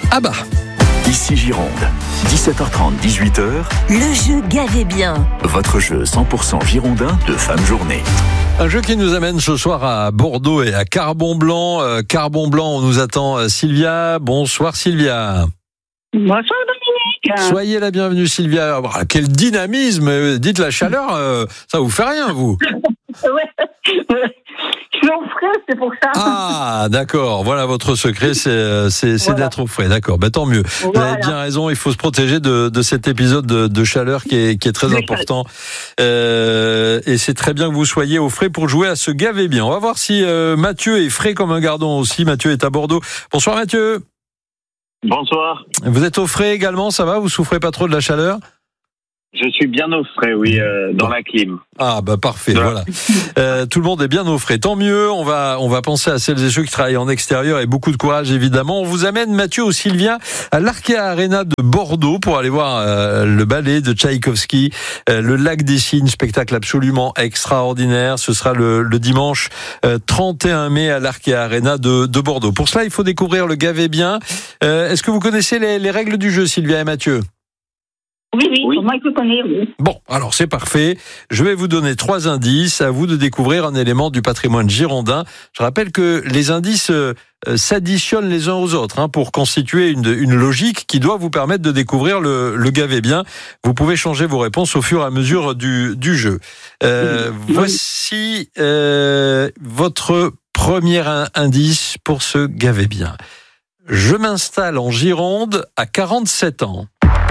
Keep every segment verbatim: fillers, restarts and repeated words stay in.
Ah bah. Ici Gironde, dix-sept heures trente, dix-huit heures. Le jeu Gavez bien. Votre jeu cent pour cent girondin de fin de journée. Un jeu qui nous amène ce soir à Bordeaux et à Carbon Blanc. Euh, Carbon Blanc, on nous attend euh, Sylvia. Bonsoir Sylvia. Bonsoir Dominique. Soyez la bienvenue Sylvia. Oh, quel dynamisme. Dites la chaleur, euh, ça vous fait rien vous? Ouais. Je suis au frais, c'est pour ça. Ah, d'accord. Voilà votre secret, c'est, c'est, c'est Voilà. d'être au frais. D'accord. Ben, tant mieux. Vous Voilà. avez bien raison. Il faut se protéger de, de cet épisode de, de chaleur qui est, qui est très Oui, important. Euh, et c'est très bien que vous soyez au frais pour jouer à ce Gavez bien. On va voir si euh, Mathieu est frais comme un gardon aussi. Mathieu est à Bordeaux. Bonsoir Mathieu. Bonsoir, Vous êtes au frais également, ça va? Vous souffrez pas trop de la chaleur? je suis bien au frais, oui, euh, dans Bon. la clim. Ah bah parfait, Voilà. voilà. Euh, tout le monde est bien au frais. Tant mieux, on va on va penser à celles et ceux qui travaillent en extérieur et beaucoup de courage évidemment. On vous amène Mathieu ou Sylvia à l'Arkea Arena de Bordeaux pour aller voir euh, le ballet de Tchaïkovski, euh, le Lac des Cygnes, spectacle absolument extraordinaire. Ce sera le, le dimanche euh, trente et un mai à l'Arkea Arena de, de Bordeaux. Pour cela, il faut découvrir le Gavez bien. Euh, est-ce que vous connaissez les, les règles du jeu, Sylvia et Mathieu? Oui, oui, Oui. pour moi, je connais, oui. Bon, alors c'est parfait. Je vais vous donner trois indices. À vous de découvrir un élément du patrimoine girondin. Je rappelle que les indices euh, s'additionnent les uns aux autres hein, pour constituer une, une logique qui doit vous permettre de découvrir le, le Gavez bien. Vous pouvez changer vos réponses au fur et à mesure du, du jeu. Euh, Oui. Voici euh, votre premier in- indice pour ce Gavez bien. Je m'installe en Gironde à quarante-sept ans.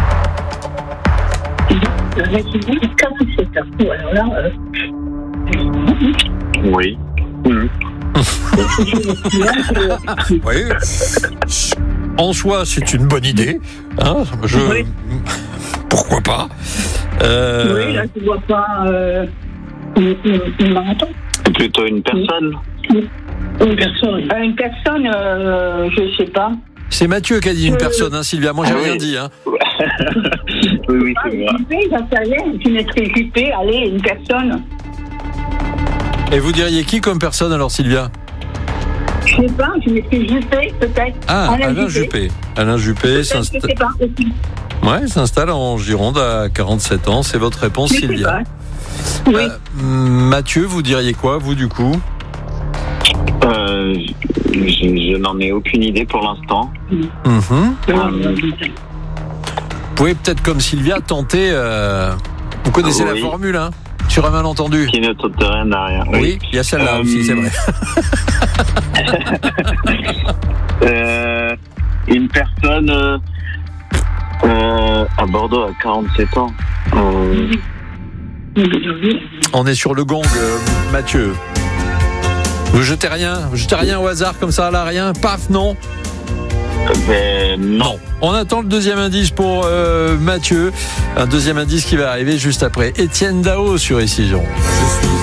République quarante-sept ans. Ou alors là, euh... Oui. Mhm. Oui. En soi, c'est une bonne idée. Hein, je... Oui. Pourquoi pas euh... Oui, là, tu vois pas euh... une, une, une marathon. Plutôt une personne. Une personne. Euh, une personne, euh, je sais pas. C'est Mathieu qui a dit une personne, hein, Sylvia. Moi, j'ai Ah rien oui. dit. Hein. Oui, oui, Ah, c'est moi. Juppé, j'en sais rien. Tu mettrais Juppé, allez, une personne. Et vous diriez qui comme personne alors, Sylvia? Je sais pas, je mettrais Juppé, peut-être. Ah, Alain Alain Juppé. Juppé. Alain Juppé Peut-être, je s'insta- sais pas. aussi. ouais, s'installe en Gironde à quarante-sept ans. C'est votre réponse, Je sais Sylvia. pas. Oui. Euh, Mathieu, vous diriez quoi, vous, du coup? Euh, je, je n'en ai aucune idée pour l'instant. Mhm. Euh, Vous pouvez peut-être, comme Sylvia, tenter... euh, Vous connaissez la Oui. formule, hein, sur un malentendu. qui ne tente rien à rien. Oui, il y a celle-là Euh, aussi, c'est vrai. Euh, une personne euh, euh, à Bordeaux à quarante-sept ans. Euh, On est sur le gong, euh, Mathieu. Vous jetez rien, vous jetez rien au hasard comme ça, là, rien, paf, non. ben, non. Non. On attend le deuxième indice pour euh, Mathieu. Un deuxième indice qui va arriver juste après. Étienne Dao sur Ici Gironde.